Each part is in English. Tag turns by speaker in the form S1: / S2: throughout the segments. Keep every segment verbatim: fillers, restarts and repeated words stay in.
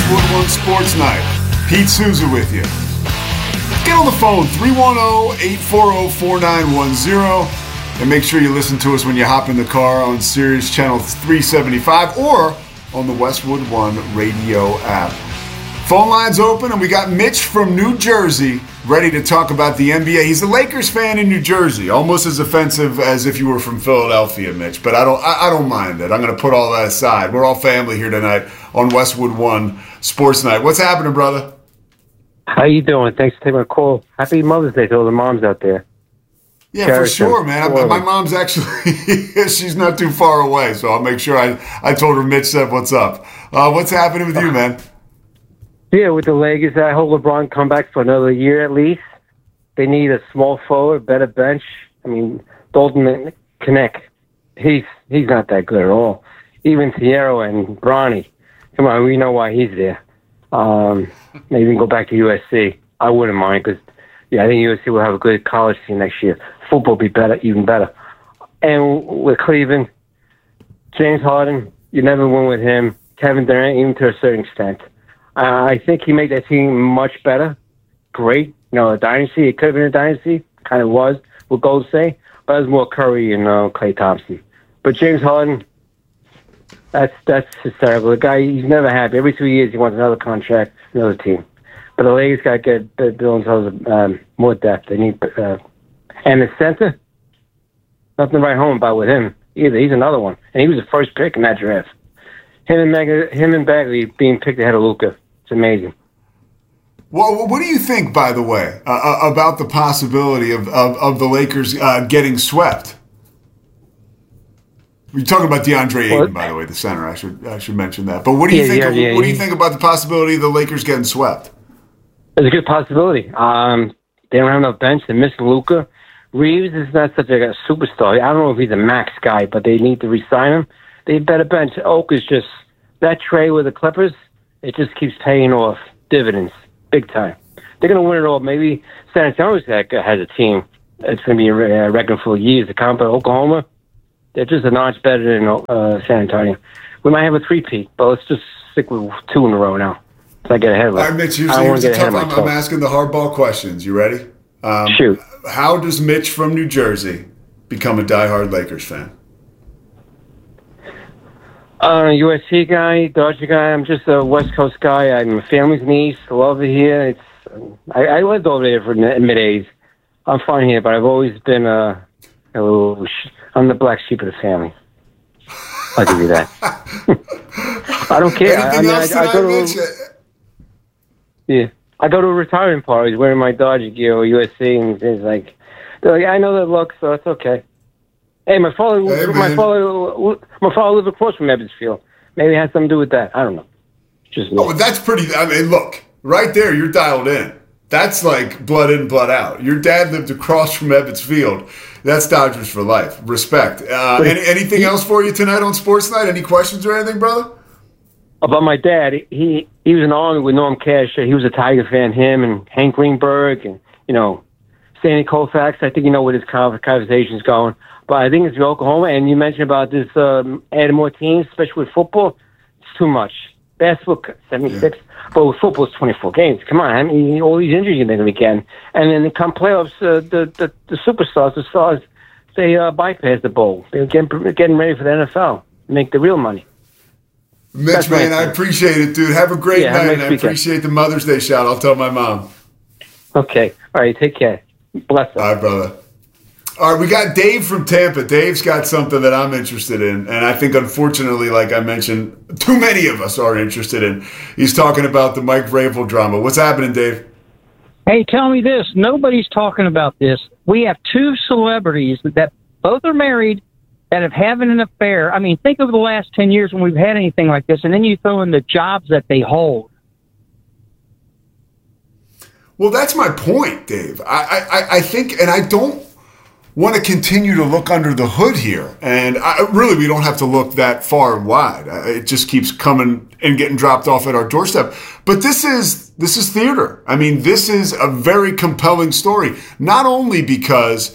S1: Westwood One Sports Night. Pete Souza with you. Get on the phone, three one zero, eight four zero, four nine one zero, and make sure you listen to us when you hop in the car on Sirius Channel three seventy-five or on the Westwood One radio app. Phone lines open, and we got Mitch from New Jersey ready to talk about the N B A. He's a Lakers fan in New Jersey, almost as offensive as if you were from Philadelphia, Mitch. But I don't, I, I don't mind it. I'm going to put all that aside. We're all family here tonight on Westwood One Sports Night. What's happening, brother?
S2: How you doing? Thanks for taking my call. Happy Mother's Day to all the moms out there.
S1: Yeah,
S2: Cherish
S1: for sure,
S2: them.
S1: man. I, my mom's actually, she's not too far away, so I'll make sure I, I told her Mitch said what's up. Uh, what's happening with you, man?
S2: Yeah, with the Lakers, I hope LeBron come back for another year at least. They need a small forward, better bench. I mean, Dalton Knecht, he's he's not that good at all. Even Thiero and Bronny, come on, we know why he's there. Um, maybe we can go back to U S C. I wouldn't mind because, yeah, I think U S C will have a good college team next year. Football will be better, even better. And with Cleveland, James Harden, you never win with him. Kevin Durant, even to a certain extent. Uh, I think he made that team much better. Great. You know, a dynasty. It could have been a dynasty. Kind of was, with Golden State. But it was more Curry and uh, Klay Thompson. But James Harden, that's that's hysterical. The guy, he's never happy. Every two years, he wants another contract, another team. But the Lakers got to get build themselves um, more depth. They need, uh, and the center, nothing to write home about with him either. He's another one, and he was the first pick in that draft. Him and Meg- him and Bagley being picked ahead of Luka, it's amazing.
S1: Well, what do you think, by the way, uh, about the possibility of of, of the Lakers uh, getting swept? You're talking about DeAndre Ayton, by the way, the center. I should I should mention that. But what do you
S2: yeah,
S1: think?
S2: Yeah,
S1: of,
S2: yeah,
S1: what do you
S2: yeah.
S1: think about the possibility of the Lakers getting swept?
S2: It's a good possibility. Um, they don't have enough bench. They're missing Luka. Reeves is not such a, a superstar. I don't know if he's a max guy, but they need to re-sign him. They better bench. Oak is just that trade with the Clippers. It just keeps paying off dividends big time. They're going to win it all. Maybe San Antonio has a team that's going to be uh, reckoned for years to come. But Oklahoma, they're just a notch better than uh, San Antonio. We might have a three-peat, but let's just stick with two in a row now. So I get ahead of it.
S1: All right, Mitch, here's, here's the tough. I'm, I'm asking the hardball questions. You ready? Um,
S2: Shoot.
S1: How does Mitch from New Jersey become a diehard Lakers fan?
S2: Uh, U S C guy, Dodger guy. I'm just a West Coast guy. I'm my family's in the East. I love it here. It's I, I lived over there for mid-eighties. I'm fine here, but I've always been a, a little. Sh- I'm the black sheep of the family. I'll give you that. I don't care.
S1: Anything
S2: I, I mean,
S1: else
S2: I, I go to.
S1: Mitch?
S2: Yeah, I go to retirement parties wearing my Dodger gear or U S C, and it's like, they're like, I know that look, so it's okay. Hey, my father,
S1: Hey,
S2: my
S1: man.
S2: father, my father lives across from Ebbets Field. Maybe it has something to do with that. I don't know. Just me.
S1: Oh, that's pretty. I mean, look, right there, you're dialed in. That's like blood in, blood out. Your dad lived across from Ebbets Field. That's Dodgers for life. Respect. Uh, any, anything else for you tonight on Sports Night? Any questions or anything, brother?
S2: About my dad, he he was in the Army with Norm Cash. He was a Tiger fan. Him and Hank Greenberg and you know Sandy Koufax. I think you know where this conversation's going. But I think it's Oklahoma. And you mentioned about this um, adding more teams, especially with football. It's too much. Basketball seventy-six, yeah. But with football it's twenty-four games. Come on, I mean all these injuries you're going to get, and then they come playoffs. Uh, the, the the superstars, the stars, they uh, bypass the bowl. They're getting getting ready for the N F L, make the real money.
S1: Mitch,
S2: That's
S1: man,
S2: my
S1: I appreciate it, dude. Have a great
S2: Yeah,
S1: night,
S2: have a
S1: and
S2: nice
S1: I
S2: weekend.
S1: appreciate the Mother's Day shout. I'll tell my mom.
S2: Okay, all right, take care. Bless them.
S1: All right, brother. All right, we got Dave from Tampa. Dave's got something that I'm interested in, and I think, unfortunately, like I mentioned, too many of us are interested in. He's talking about the Mike Vrabel drama. What's happening, Dave?
S3: Hey, tell me this. Nobody's talking about this. We have two celebrities that both are married that have having an affair. I mean, think of the last ten years when we've had anything like this, and then you throw in the jobs that they hold.
S1: Well, that's my point, Dave. I, I, I think, and I don't want to continue to look under the hood here. And I, really, we don't have to look that far and wide. It just keeps coming and getting dropped off at our doorstep. But this is this is theater. I mean, this is a very compelling story, not only because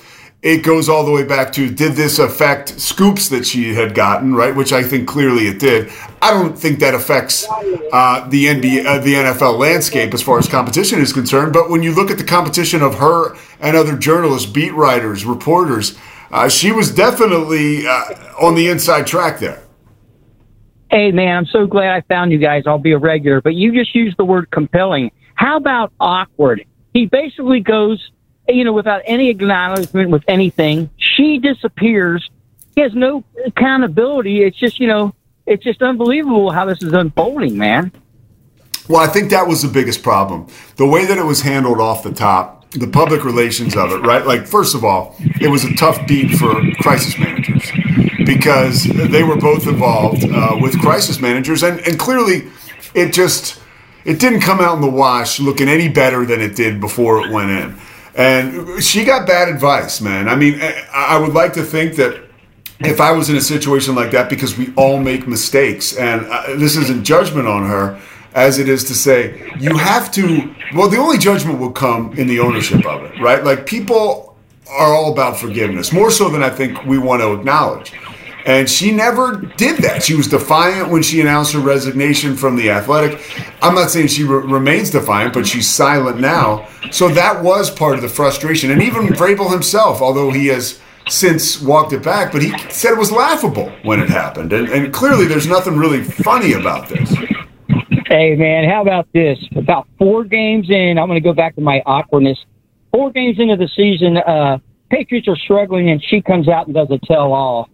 S1: it goes all the way back to, did this affect scoops that she had gotten, right? Which I think clearly it did. I don't think that affects uh, the N B A, uh, the N F L landscape as far as competition is concerned. But when you look at the competition of her and other journalists, beat writers, reporters, uh, she was definitely uh, on the inside track there.
S3: Hey, man, I'm so glad I found you guys. I'll be a regular. But you just used the word compelling. How about awkward? He basically goes, you know, without any acknowledgement with anything. She disappears. He has no accountability. It's just, you know, it's just unbelievable how this is unfolding, man.
S1: Well, I think that was the biggest problem. The way that it was handled off the top, the public relations of it, right? Like, first of all, it was a tough beat for crisis managers because they were both involved uh, with crisis managers. And, and clearly it just, it didn't come out in the wash looking any better than it did before it went in. And she got bad advice, man. I mean, I would like to think that if I was in a situation like that, because we all make mistakes, and this isn't judgment on her, as it is to say, you have to, well, the only judgment will come in the ownership of it, right? Like, people are all about forgiveness, more so than I think we want to acknowledge. And she never did that. She was defiant when she announced her resignation from The Athletic. I'm not saying she re- remains defiant, but she's silent now. So that was part of the frustration. And even Vrabel himself, although he has since walked it back, but he said it was laughable when it happened. And, and clearly there's nothing really funny about this.
S3: Hey, man, how about this? About four games in, I'm going to go back to my awkwardness. Four games into the season, uh, Patriots are struggling, and she comes out and does a tell-all.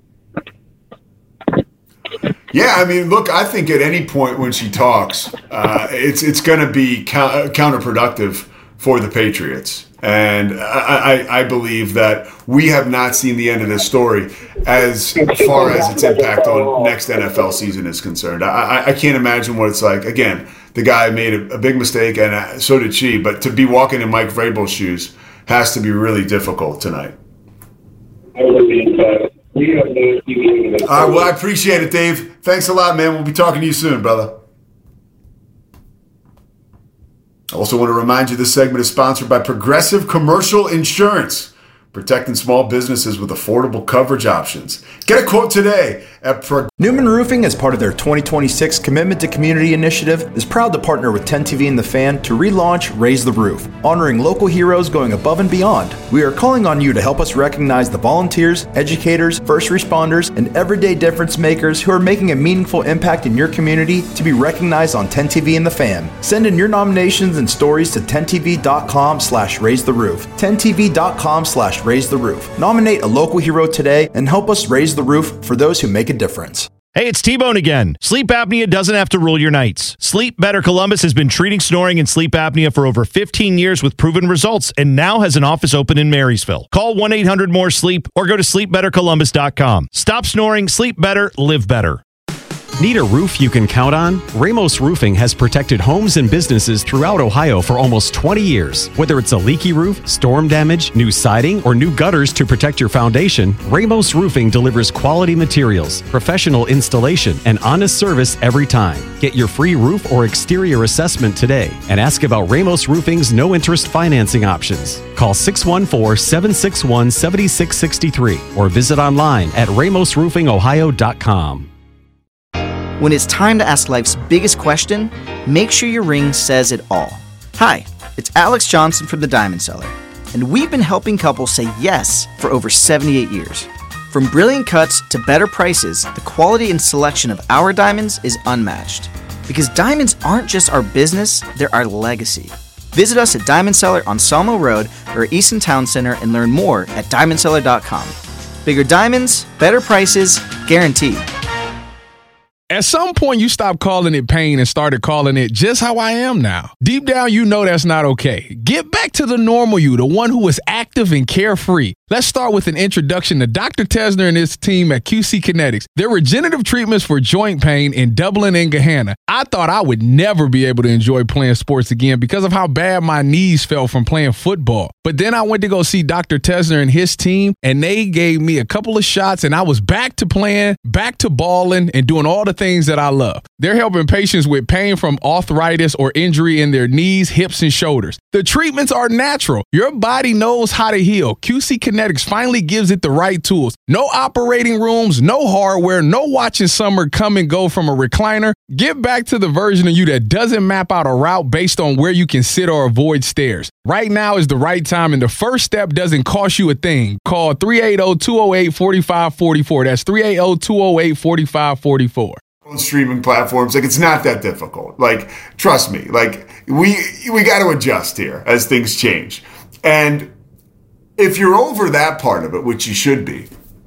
S1: Yeah, I mean, look, I think at any point when she talks, uh, it's it's going to be co- counterproductive for the Patriots. And I, I, I believe that we have not seen the end of this story as far as its impact on next N F L season is concerned. I, I can't imagine what it's like. Again, the guy made a, a big mistake, and so did she. But to be walking in Mike Vrabel's shoes has to be really difficult tonight. All right, well, I appreciate it, Dave. Thanks a lot, man. We'll be talking to you soon, brother. I also want to remind you this segment is sponsored by Progressive Commercial Insurance, protecting small businesses with affordable coverage options. Get a quote today at Pro-
S4: Newman Roofing, as part of their twenty twenty-six Commitment to Community initiative, is proud to partner with ten T V and The Fan to relaunch Raise the Roof, honoring local heroes going above and beyond. We are calling on you to help us recognize the volunteers, educators, first responders, and everyday difference makers who are making a meaningful impact in your community to be recognized on ten T V and The Fan. Send in your nominations and stories to ten T V dot com slash raise the roof. ten T V dot com slash raise the roof. Nominate a local hero today and help us raise the roof for those who make a difference.
S5: Hey, it's T-Bone again. Sleep apnea doesn't have to rule your nights. Sleep Better Columbus has been treating snoring and sleep apnea for over fifteen years with proven results and now has an office open in Marysville. Call one eight hundred more sleep or go to sleep better columbus dot com. Stop snoring, sleep better, live better.
S6: Need a roof you can count on? Ramos Roofing has protected homes and businesses throughout Ohio for almost twenty years. Whether it's a leaky roof, storm damage, new siding, or new gutters to protect your foundation, Ramos Roofing delivers quality materials, professional installation, and honest service every time. Get your free roof or exterior assessment today and ask about Ramos Roofing's no-interest financing options. Call six one four, seven six one, seven six six three or visit online at ramos roofing ohio dot com.
S7: When it's time to ask life's biggest question, make sure your ring says it all. Hi, it's Alex Johnson from The Diamond Seller, and we've been helping couples say yes for over seventy-eight years. From brilliant cuts to better prices, the quality and selection of our diamonds is unmatched. Because diamonds aren't just our business, they're our legacy. Visit us at Diamond Seller on Sawmill Road or Easton Town Center and learn more at diamond seller dot com. Bigger diamonds, better prices, guaranteed.
S8: At some point, you stopped calling it pain and started calling it just how I am now. Deep down, you know that's not okay. Get back to the normal you, the one who is active and carefree. Let's start with an introduction to Doctor Tesner and his team at Q C Kinetics. Their regenerative treatments for joint pain in Dublin and Gahanna. I thought I would never be able to enjoy playing sports again because of how bad my knees felt from playing football. But then I went to go see Doctor Tesner and his team, and they gave me a couple of shots, and I was back to playing, back to balling, and doing all the things that I love. They're helping patients with pain from arthritis or injury in their knees, hips, and shoulders. The treatments are natural. Your body knows how to heal. Q C Kinetics Fanatics finally gives it the right tools. No operating rooms, no hardware, no watching summer come and go from a recliner. Get back to the version of you that doesn't map out a route based on where you can sit or avoid stairs. Right now is the right time, and the first step doesn't cost you a thing. Call three eight zero, two zero eight, four five four four. That's three eight zero, two zero eight, four five four four.
S1: On streaming platforms, like, it's not that difficult. Like, trust me, like, we we got to adjust here as things change. And if you're over that part of it, which you should be,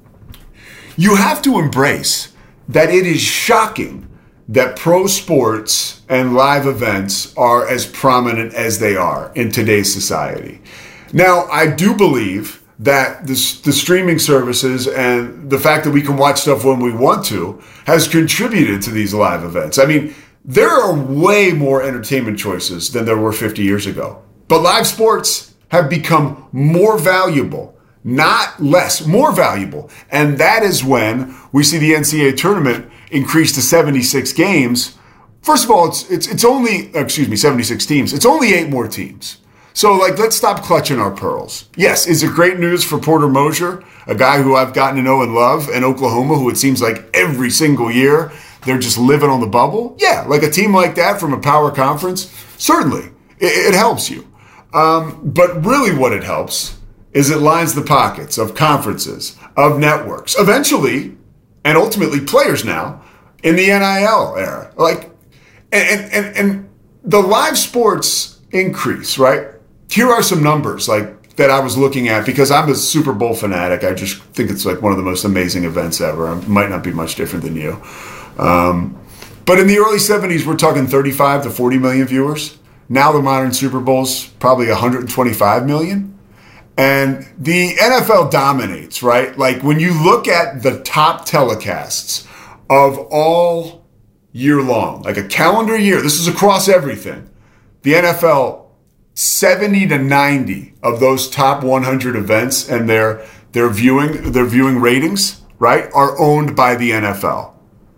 S1: you have to embrace that it is shocking that pro sports and live events are as prominent as they are in today's society. Now, I do believe that the, the streaming services and the fact that we can watch stuff when we want to has contributed to these live events. I mean, there are way more entertainment choices than there were fifty years ago. But live sports have become more valuable, not less, more valuable. And that is when we see the N C double A tournament increase to seventy-six games. First of all, it's it's it's only, excuse me, seventy-six teams. It's only eight more teams. So, like, let's stop clutching our pearls. Yes, is it great news for Porter Moser, a guy who I've gotten to know and love, in Oklahoma, who it seems like every single year they're just living on the bubble? Yeah, like a team like that from a power conference, certainly, it, it helps you. Um, but really what it helps is it lines the pockets of conferences, of networks, eventually, and ultimately players now, in the N I L era. Like, and and and the live sports increase, right? Here are some numbers like that I was looking at because I'm a Super Bowl fanatic. I just think it's like one of the most amazing events ever. It might not be much different than you. Um, but in the early seventies, we're talking thirty-five to forty million viewers. Now the modern Super Bowl's probably one hundred twenty-five million. And the N F L dominates, right? Like when you look at the top telecasts of all year long, like a calendar year, this is across everything. The N F L, seventy to ninety of those top one hundred events and their their viewing their viewing ratings, right, are owned by the N F L.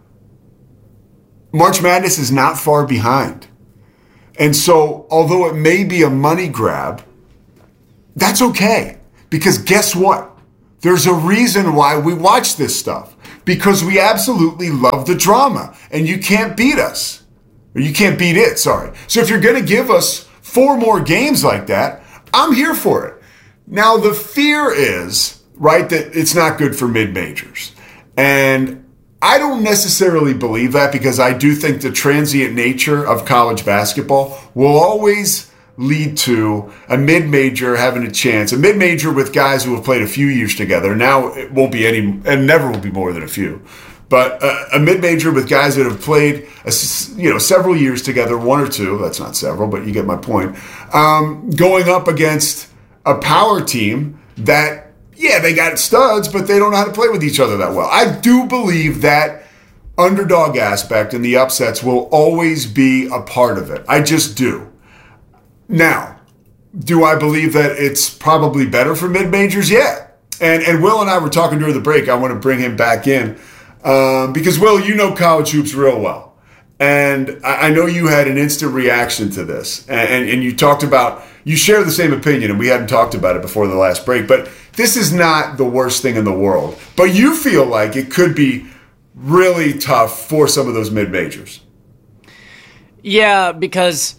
S1: March Madness is not far behind. And so, although it may be a money grab, that's okay. Because guess what? There's a reason why we watch this stuff. Because we absolutely love the drama. And you can't beat us. Or you can't beat it, sorry. So if you're going to give us four more games like that, I'm here for it. Now, the fear is, right, that it's not good for mid-majors. And I don't necessarily believe that because I do think the transient nature of college basketball will always lead to a mid-major having a chance. A mid-major with guys who have played a few years together. Now it won't be any, and never will be more than a few. But a, a mid-major with guys that have played, a, you know, several years together, one or two. That's not several, but you get my point. Um, going up against a power team that, yeah, they got studs, but they don't know how to play with each other that well. I do believe that underdog aspect and the upsets will always be a part of it. I just do. Now, do I believe that it's probably better for mid-majors? Yeah. And and Will and I were talking during the break. I want to bring him back in um, because, Will, you know college hoops real well. And I, I know you had an instant reaction to this. And, and, and you talked about, you share the same opinion, and we hadn't talked about it before the last break. But this is not the worst thing in the world. But you feel like it could be really tough for some of those mid-majors.
S9: Yeah, because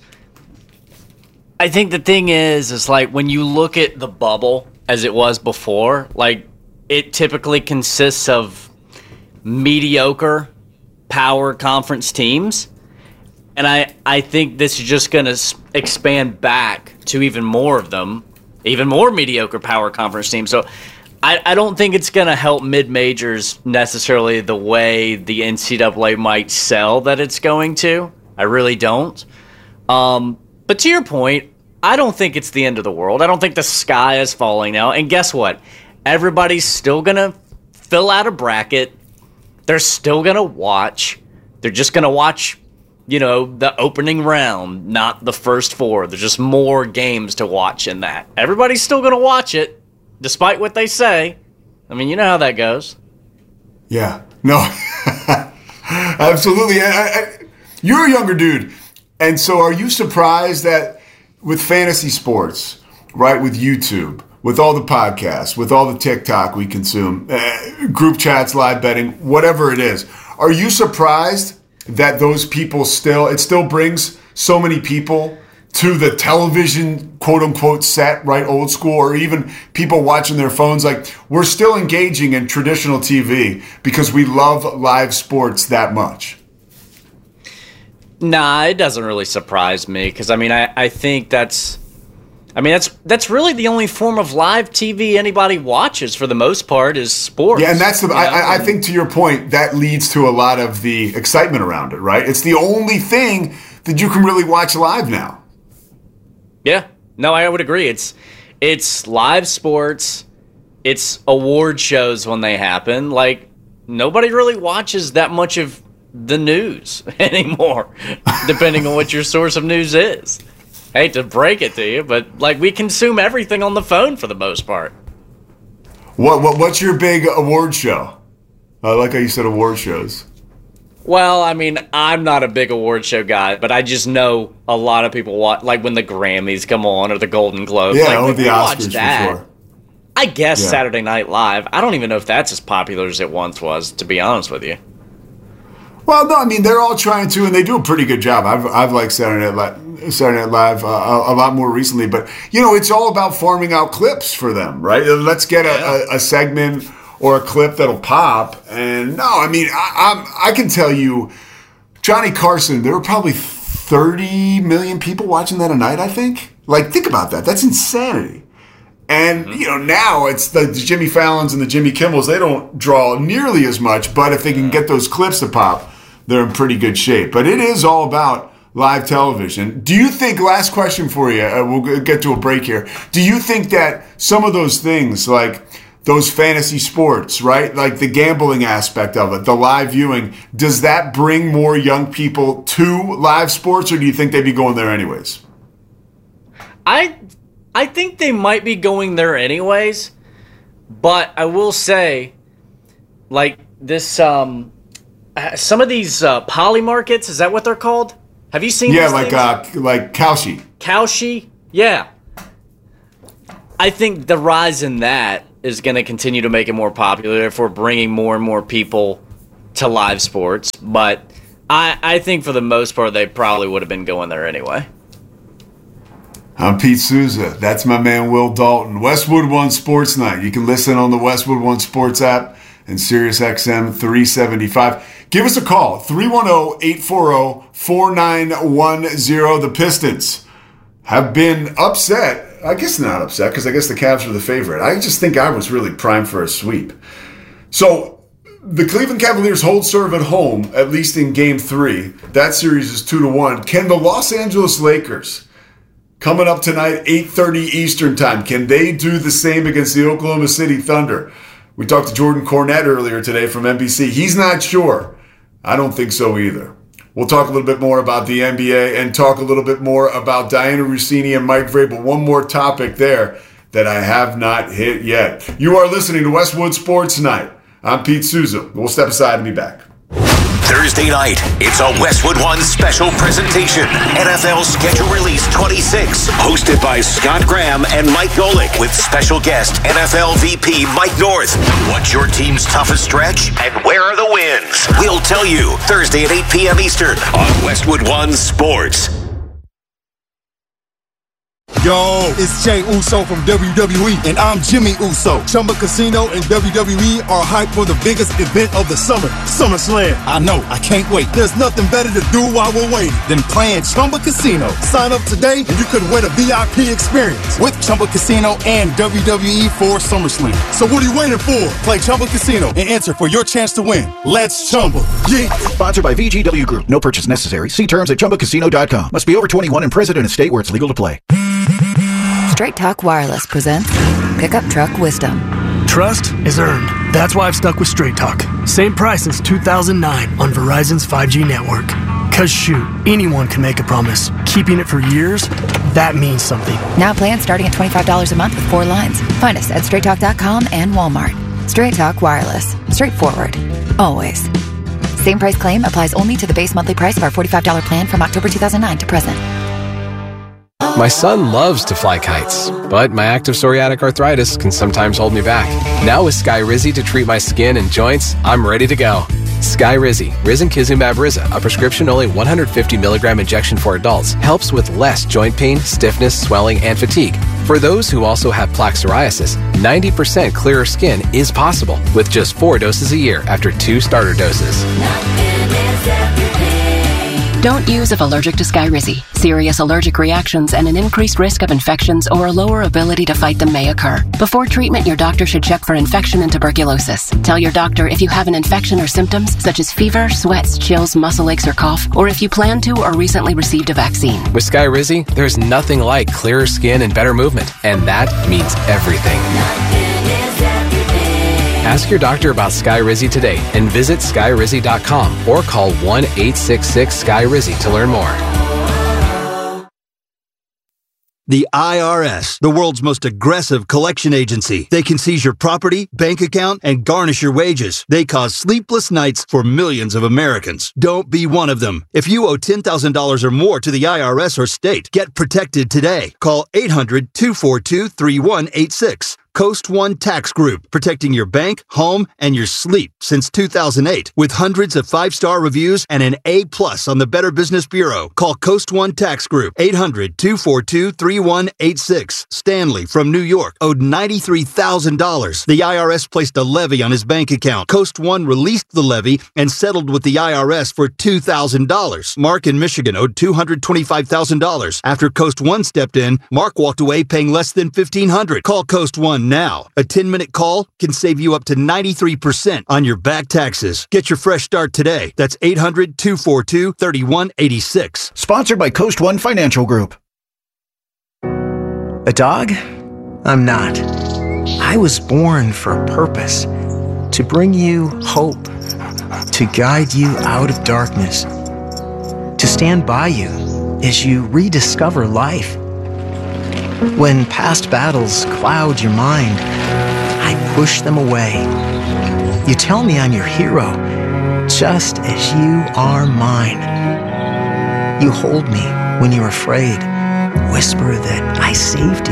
S9: I think the thing is, is like when you look at the bubble as it was before, like it typically consists of mediocre power conference teams. And I, I think this is just going to expand back to even more of them, even more mediocre power conference teams. So I, I don't think it's going to help mid-majors necessarily the way the N C double A might sell that it's going to. I really don't. Um, but to your point, I don't think it's the end of the world. I don't think the sky is falling now. And guess what? Everybody's still going to fill out a bracket. They're still going to watch. They're just going to watch, you know, the opening round, not the first four. There's just more games to watch in that. Everybody's still going to watch it, despite what they say. I mean, you know how that goes.
S1: Yeah. No. Absolutely. I, I, you're a younger dude. And so are you surprised that with fantasy sports, right, with YouTube, with all the podcasts, with all the TikTok we consume, uh, group chats, live betting, whatever it is, are you surprised that those people still, it still brings so many people to the television, quote unquote, set, right, old school, or even people watching their phones? Like, we're still engaging in traditional T V because we love live sports that much.
S9: Nah, it doesn't really surprise me because, I mean, I, I think that's, I mean, that's that's really the only form of live T V anybody watches for the most part is sports.
S1: Yeah, and that's the,
S9: you know?
S1: I, I think to your point, that leads to a lot of the excitement around it, right? It's the only thing that you can really watch live now.
S9: Yeah, no, I would agree. It's it's live sports. It's award shows when they happen. Like, nobody really watches that much of the news anymore, depending on what your source of news is. I hate to break it to you, but like, we consume everything on the phone for the most part.
S1: What what what's your big award show? I like how you said award shows.
S9: Well, I mean, I'm not a big award show guy, but I just know a lot of people watch, like when the Grammys come on or the Golden Globes.
S1: Yeah,
S9: like,
S1: or
S9: we,
S1: the
S9: we
S1: Oscars
S9: watch that.
S1: for sure.
S9: I guess
S1: Yeah.
S9: Saturday Night Live. I don't even know if that's as popular as it once was, to be honest with you.
S1: Well, no, I mean, they're all trying to, and they do a pretty good job. I've I've liked Saturday Night Live, Saturday Night Live uh, a, a lot more recently, but you know, it's all about farming out clips for them, right? Let's get a, a, a segment or a clip that'll pop. And no, I mean, I, I'm, I can tell you, Johnny Carson, there were probably thirty million people watching that a night, I think. Like, think about that. That's insanity. And, you know, now it's the, the Jimmy Fallons and the Jimmy Kimmels. They don't draw nearly as much, but if they can get those clips to pop, they're in pretty good shape. But it is all about live television. Do you think, last question for you, uh, we'll get to a break here. Do you think that some of those things, like those fantasy sports, right, like the gambling aspect of it, the live viewing, does that bring more young people to live sports, or do you think they'd be going there anyways?
S9: I I think they might be going there anyways, but I will say, like, this, um, some of these uh, poly markets, is that what they're called? Have you seen
S1: Yeah,
S9: these
S1: like
S9: things?
S1: uh, like Kalshi.
S9: Kalshi? Yeah. I think the rise in that is going to continue to make it more popular if we're bringing more and more people to live sports, but I, I think for the most part they probably would have been going there anyway.
S1: I'm Pete Souza. That's my man Will Dalton. Westwood One Sports Night. You can listen on the Westwood One Sports app and Sirius X M three seventy-five. Give us a call, three one zero, eight four zero, four nine one zero. The Pistons have been upset. I guess not upset, because I guess the Cavs are the favorite. I just think I was really primed for a sweep. So the Cleveland Cavaliers hold serve at home, at least in game three. That series is two to one. Can the Los Angeles Lakers, coming up tonight, eight thirty Eastern time, can they do the same against the Oklahoma City Thunder? We talked to Jordan Cornette earlier today from N B C. He's not sure. I don't think so either. We'll talk a little bit more about the N B A and talk a little bit more about Diana Russini and Mike Vrabel. One more topic there that I have not hit yet. You are listening to Westwood Sports Night. I'm Pete Souza. We'll step aside and be back.
S10: Thursday night, it's a Westwood One special presentation. N F L Schedule Release twenty-six, hosted by Scott Graham and Mike Golick, with special guest N F L V P Mike North. What's your team's toughest stretch, and where are the wins? We'll tell you Thursday at eight p.m. Eastern on Westwood One Sports.
S11: Yo, it's Jey Uso from W W E, and I'm Jimmy Uso. Chumba Casino and W W E are hyped for the biggest event of the summer, SummerSlam. I know, I can't wait. There's nothing better to do while we're waiting than playing Chumba Casino. Sign up today and you could win a V I P experience with Chumba Casino and W W E for SummerSlam. So what are you waiting for? Play Chumba Casino and enter for your chance to win. Let's Chumba. Yeah.
S12: Sponsored by V G W Group. No purchase necessary. See terms at chumba casino dot com. Must be over twenty-one and present in a state where it's legal to play.
S13: Straight Talk Wireless presents Pickup Truck Wisdom.
S14: Trust is earned. That's why I've stuck with Straight Talk. Same price since two thousand nine on Verizon's five G network. Cause shoot, anyone can make a promise. Keeping it for years, that means something.
S13: Now plans starting at twenty-five dollars a month with four lines. Find us at straight talk dot com and Walmart. Straight Talk Wireless. Straightforward. Always. Same price claim applies only to the base monthly price of our forty-five dollars plan from October two thousand nine to present.
S15: My son loves to fly kites, but my active psoriatic arthritis can sometimes hold me back. Now with Skyrizi to treat my skin and joints, I'm ready to go. Skyrizi, Risankizumab Riza, a prescription-only one hundred fifty milligram injection for adults, helps with less joint pain, stiffness, swelling, and fatigue. For those who also have plaque psoriasis, ninety percent clearer skin is possible with just four doses a year after two starter doses.
S16: Don't use if allergic to Skyrizi. Serious allergic reactions and an increased risk of infections or a lower ability to fight them may occur. Before treatment, your doctor should check for infection and tuberculosis. Tell your doctor if you have an infection or symptoms such as fever, sweats, chills, muscle aches, or cough, or if you plan to or recently received a vaccine.
S15: With Skyrizi, there's nothing like clearer skin and better movement, and that means everything. Ask your doctor about Skyrizi today and visit Skyrizi dot com or call one eight six six Sky Rizzi to learn more.
S17: The I R S, the world's most aggressive collection agency. They can seize your property, bank account, and garnish your wages. They cause sleepless nights for millions of Americans. Don't be one of them. If you owe ten thousand dollars or more to the I R S or state, get protected today. Call eight hundred, two four two, three one eight six. Coast One Tax Group, protecting your bank, home, and your sleep since two thousand eight. With hundreds of five-star reviews and an A plus on the Better Business Bureau. Call Coast One Tax Group, eight hundred, two four two, three one eight six. Stanley from New York owed ninety-three thousand dollars. The I R S placed a levy on his bank account. Coast One released the levy and settled with the I R S for two thousand dollars. Mark in Michigan owed two hundred twenty-five thousand dollars. After Coast One stepped in, Mark walked away paying less than fifteen hundred dollars. Call Coast One now. A ten-minute call can save you up to ninety-three percent on your back taxes. Get your fresh start today. That's eight hundred, two four two, three one eight six.
S12: Sponsored by Coast One Financial Group.
S18: A dog? I'm not. I was born for a purpose. To bring you hope. To guide you out of darkness. To stand by you as you rediscover life. When past battles cloud your mind, I push them away. You tell me I'm your hero, just as you are mine. You hold me when you're afraid, whisper that I saved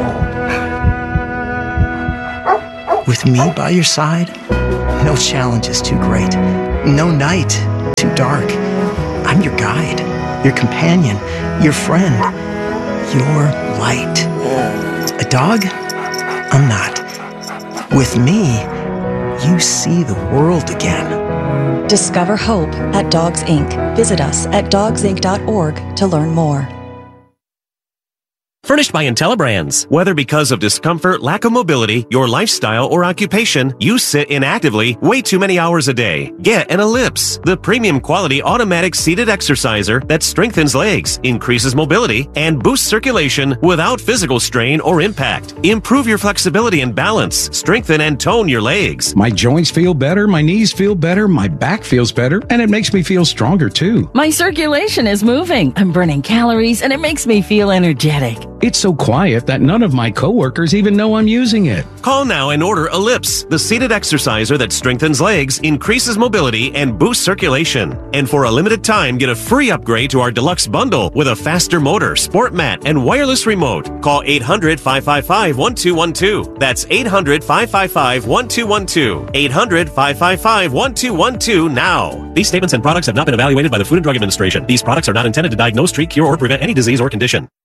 S18: you. With me by your side, no challenge is too great, no night too dark. I'm your guide, your companion, your friend, your light. A dog? I'm not. With me, you see the world again.
S19: Discover hope at Dogs Incorporated. Visit us at dogs inc dot org to learn more.
S20: Furnished by IntelliBrands. Whether because of discomfort, lack of mobility, your lifestyle, or occupation, you sit inactively way too many hours a day. Get an Ellipse, the premium quality automatic seated exerciser that strengthens legs, increases mobility, and boosts circulation without physical strain or impact. Improve your flexibility and balance. Strengthen and tone your legs.
S21: My joints feel better, my knees feel better, my back feels better, and it makes me feel stronger too.
S22: My circulation is moving. I'm burning calories, and it makes me feel energetic.
S21: It's so quiet that none of my coworkers even know I'm using it.
S20: Call now and order Ellipse, the seated exerciser that strengthens legs, increases mobility, and boosts circulation. And for a limited time, get a free upgrade to our deluxe bundle with a faster motor, sport mat, and wireless remote. Call eight hundred, five five five, one two one two. That's eight hundred, five five five, one two one two. eight hundred, five five five, one two one two now. These statements and products have not been evaluated by the Food and Drug Administration. These products are not intended to diagnose, treat, cure, or prevent any disease or condition.